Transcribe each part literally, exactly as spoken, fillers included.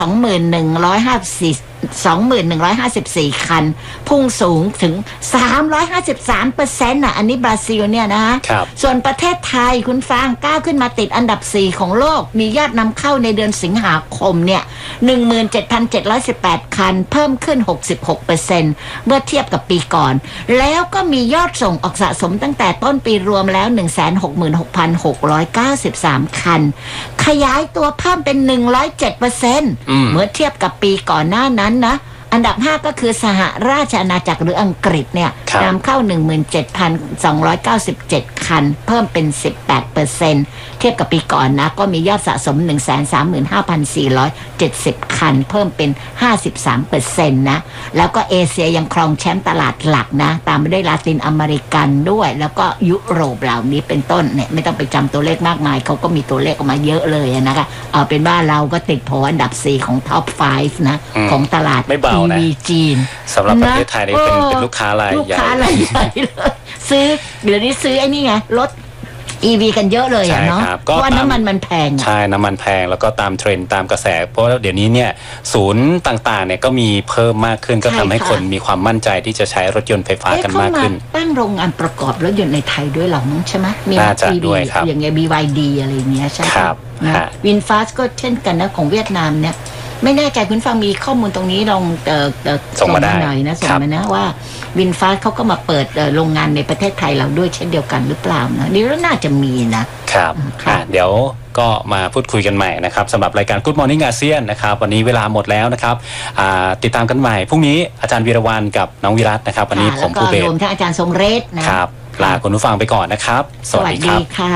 สองหมื่นหนึ่งร้อยห้าสิบสี่ สองหมื่นหนึ่งร้อยห้าสิบสี่ คันพุ่งสูงถึง สามร้อยห้าสิบสามเปอร์เซ็นต์ น่ะอันนี้บราซิลเนี่ยนะส่วนประเทศไทยคุณฟังก้าวขึ้นมาติดอันดับสี่ของโลกมียอดนำเข้าในเดือนสิงหาคมเนี่ย หนึ่งหมื่นเจ็ดพันเจ็ดร้อยสิบแปด คันเพิ่มขึ้น หกสิบหกเปอร์เซ็นต์ เมื่อเทียบกับปีก่อนแล้วก็มียอดส่งออกสะสมตั้งแต่ต้นปีรวมแล้ว หนึ่งแสนหกหมื่นหกพันหกร้อยเก้าสิบสาม คันขยายตัวเพิ่มเป็น หนึ่งร้อยเจ็ดเปอร์เซ็นต์ เมื่อเทียบกับปีก่อนหน้านั้นนะอันดับห้าก็คือสหราชอาณาจักรหรืออังกฤษเนี่ยนำเข้า หนึ่งหมื่นเจ็ดพันสองร้อยเก้าสิบเจ็ด คันเพิ่มเป็น สิบแปดเปอร์เซ็นต์ เทียบกับปีก่อนนะก็มียอดสะสม หนึ่งแสนสามหมื่นห้าพันสี่ร้อยเจ็ดสิบ คันเพิ่มเป็น ห้าสิบสามเปอร์เซ็นต์ นะแล้วก็เอเชียยังครองแชมป์ตลาดหลักนะตามไปด้วยลาตินอเมริกันด้วยแล้วก็ยุโรปเหล่านี้เป็นต้นเนี่ยไม่ต้องไปจำตัวเลขมากมายเขาก็มีตัวเลขออกมาเยอะเลยนะคะเอาเป็นว่าเราก็ติดโผอันดับสี่ของท็อปห้านะของตลาดทีวีจีนสำหรับประเทศไทยนี่เป็นเป็นลูกค้ารายใหญ่ลูกค้ารายใหญ่เลยซื้อเดี๋ยวนี้ซื้อไอ้นี่ไงรถ อี วี กันเยอะเลยอ่ะเนาะเพราะว่าน้ำมันมันแพงใช่น้ำมันแพงแล้วก็ตามเทรนด์ตามกระแสเพราะเดี๋ยวนี้เนี่ยศูนย์ต่างๆเนี่ยก็มีเพิ่มมากขึ้นก็ทำให้คนมีความมั่นใจที่จะใช้รถยนต์ไฟฟ้ากันมากขึ้นตั้งโรงงานประกอบรถยนต์ในไทยด้วยหรอมั้งใช่ไหมมีน่าจะด้วยครับอย่างเงี้ย บี วาย ดี อะไรเงี้ยใช่ครับนะวินฟาสก็เช่นกันนะของเวียดนามเนี่ยไม่แน่ใจคุณฟังมีข้อมูลตรงนี้ลองเอ่อส่งมาหน่อยนะส่งมานะว่าวินฟาสเขาก็มาเปิดโรงงานในประเทศไทยเราด้วยเช่นเดียวกันหรือเปล่านะนี่น่าจะมีนะครับเดี๋ยวก็มาพูดคุยกันใหม่นะครับสำหรับรายการ Good Morning อาเซียนนะครับวันนี้เวลาหมดแล้วนะครับติดตามกันใหม่พรุ่งนี้อาจารย์วีรวรรณกับน้องวิรัตนะครับวันนี้ผมภูเบศรวมทั้งอาจารย์ทรงเรศนะครับลาคุณผู้ฟังไปก่อนนะครับสวัสดีค่ะ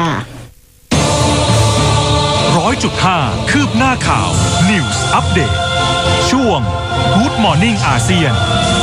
ร้อยจุดห้าคืบหน้าข่าว News Update ช่วง Good Morning อาเซียน